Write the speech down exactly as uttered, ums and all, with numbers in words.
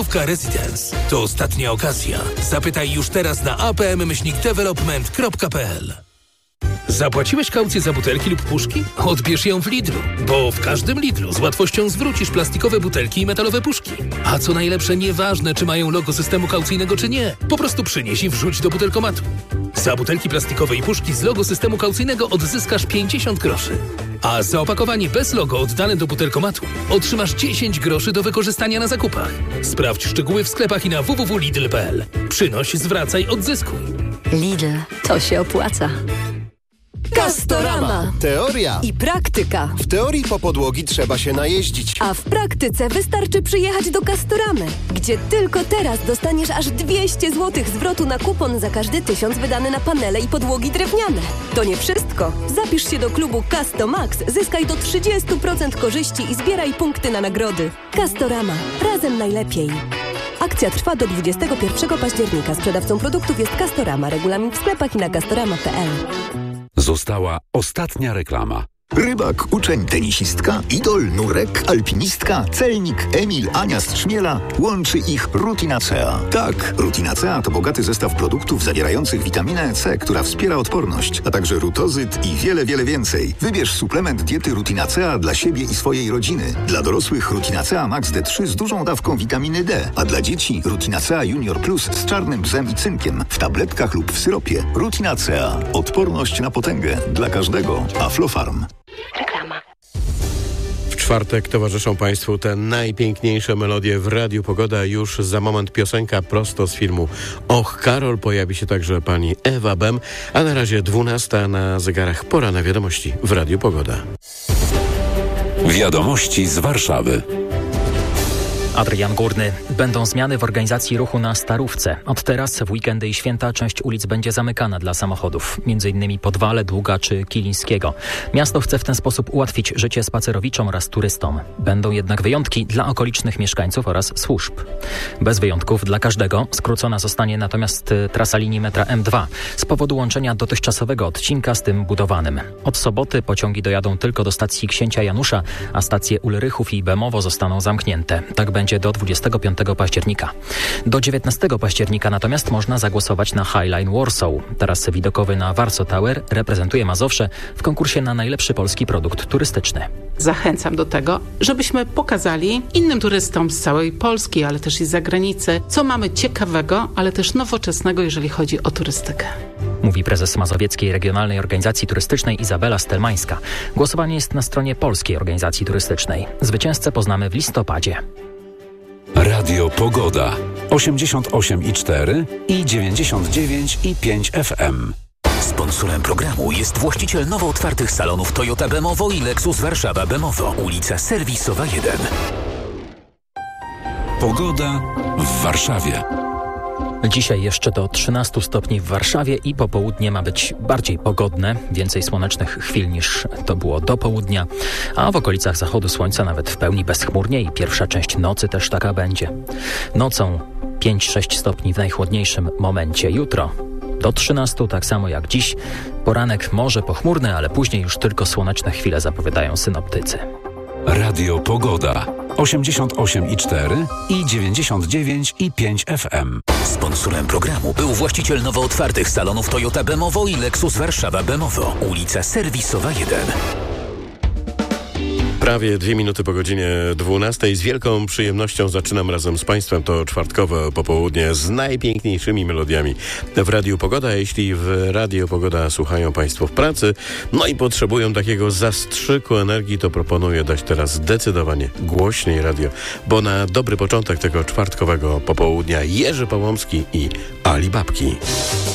Residence. To ostatnia okazja. Zapytaj już teraz na a p m myślnik development kropka p l. Zapłaciłeś kaucję za butelki lub puszki? Odbierz ją w Lidlu, bo w każdym Lidlu z łatwością zwrócisz plastikowe butelki i metalowe puszki. A co najlepsze, nieważne czy mają logo systemu kaucyjnego czy nie, po prostu przynieś i wrzuć do butelkomatu. Za butelki plastikowe i puszki z logo systemu kaucyjnego odzyskasz pięćdziesiąt groszy. A za opakowanie bez logo oddane do butelkomatu otrzymasz dziesięć groszy do wykorzystania na zakupach. Sprawdź szczegóły w sklepach i na w w w kropka lidl kropka p l. Przynoś, zwracaj, odzyskuj. Lidl, to się opłaca. Castorama. Teoria I praktyka. W teorii po podłogi trzeba się najeździć. A w praktyce wystarczy przyjechać do Castoramy, gdzie tylko teraz dostaniesz aż dwieście złotych zwrotu na kupon za każdy tysiąc wydany na panele i podłogi drewniane. To nie wszystko. Zapisz się do klubu Castomax, zyskaj do trzydzieści procent korzyści i zbieraj punkty na nagrody. Castorama. Razem najlepiej. Akcja trwa do dwudziestego pierwszego października. Sprzedawcą produktów jest Castorama. Regulamin w sklepach i na castorama kropka p l. Została ostatnia reklama. Rybak, uczeń, tenisistka, idol, nurek, alpinistka, celnik, Emil, Ania z Trzmiela. Łączy ich Rutinacea. Tak, Rutinacea to bogaty zestaw produktów zawierających witaminę C, która wspiera odporność, a także rutozyt i wiele, wiele więcej. Wybierz suplement diety Rutinacea dla siebie i swojej rodziny. Dla dorosłych Rutinacea Max D trzy z dużą dawką witaminy D, a dla dzieci Rutinacea Junior Plus z czarnym bzem i cynkiem w tabletkach lub w syropie. Rutinacea. Odporność na potęgę. Dla każdego. Aflofarm. Reklama. W czwartek towarzyszą Państwu te najpiękniejsze melodie w Radiu Pogoda. Już za moment piosenka prosto z filmu Och, Karol. Pojawi się także pani Ewa Bem, a na razie dwunasta na zegarach. Pora na wiadomości w Radiu Pogoda. Wiadomości z Warszawy. Adrian Górny. Będą zmiany w organizacji ruchu na Starówce. Od teraz w weekendy i święta część ulic będzie zamykana dla samochodów. Między innymi Podwale, Długa czy Kilińskiego. Miasto chce w ten sposób ułatwić życie spacerowiczom oraz turystom. Będą jednak wyjątki dla okolicznych mieszkańców oraz służb. Bez wyjątków dla każdego skrócona zostanie natomiast trasa linii metra M dwa z powodu łączenia dotychczasowego odcinka z tym budowanym. Od soboty pociągi dojadą tylko do stacji Księcia Janusza, a stacje Ulrychów i Bemowo zostaną zamknięte. Tak będzie do dwudziestego piątego października. Do dziewiętnastego października natomiast można zagłosować na Highline Warsaw. Taras widokowy na Warsaw Tower reprezentuje Mazowsze w konkursie na najlepszy polski produkt turystyczny. Zachęcam do tego, żebyśmy pokazali innym turystom z całej Polski, ale też i z zagranicy, co mamy ciekawego, ale też nowoczesnego, jeżeli chodzi o turystykę. Mówi prezes Mazowieckiej Regionalnej Organizacji Turystycznej Izabela Stelmańska. Głosowanie jest na stronie Polskiej Organizacji Turystycznej. Zwycięzcę poznamy w listopadzie. Radio Pogoda. osiemdziesiąt osiem i cztery i dziewięćdziesiąt dziewięć i pięć F M. Sponsorem programu jest właściciel nowo otwartych salonów Toyota Bemowo i Lexus Warszawa Bemowo. Ulica Serwisowa jeden. Pogoda w Warszawie. Dzisiaj jeszcze do trzynastu stopni w Warszawie i popołudnie ma być bardziej pogodne. Więcej słonecznych chwil niż to było do południa, a w okolicach zachodu słońca nawet w pełni bezchmurnie i pierwsza część nocy też taka będzie. Nocą pięć sześć stopni w najchłodniejszym momencie. Jutro do trzynastu, tak samo jak dziś. Poranek może pochmurny, ale później już tylko słoneczne chwile zapowiadają synoptycy. Radio Pogoda. osiemdziesiąt osiem i cztery i dziewięćdziesiąt dziewięć i pięć F M. Sponsorem programu był właściciel nowo otwartych salonów Toyota Bemowo i Lexus Warszawa Bemowo. Ulica Serwisowa jeden. Prawie dwie minuty po godzinie dwunastej. Z wielką przyjemnością zaczynam razem z Państwem to czwartkowe popołudnie z najpiękniejszymi melodiami w Radiu Pogoda. Jeśli w Radio Pogoda słuchają Państwo w pracy, no i potrzebują takiego zastrzyku energii, to proponuję dać teraz zdecydowanie głośniej radio, bo na dobry początek tego czwartkowego popołudnia Jerzy Pałomski i Ali Babki.